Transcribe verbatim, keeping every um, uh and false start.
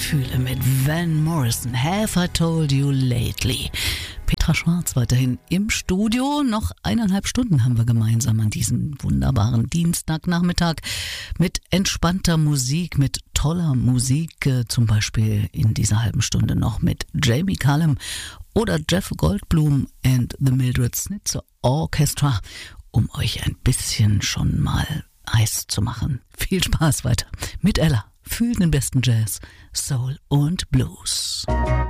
Gefühle mit Van Morrison. Have I told you lately? Petra Schwarz weiterhin im Studio. Noch eineinhalb Stunden haben wir gemeinsam an diesem wunderbaren Dienstagnachmittag mit entspannter Musik, mit toller Musik. Äh, zum Beispiel in dieser halben Stunde noch mit Jamie Cullum oder Jeff Goldblum and the Mildred Snitzer Orchestra, um euch ein bisschen schon mal heiß zu machen. Viel Spaß weiter mit Ella. Fühlt den besten Jazz, Soul und Blues.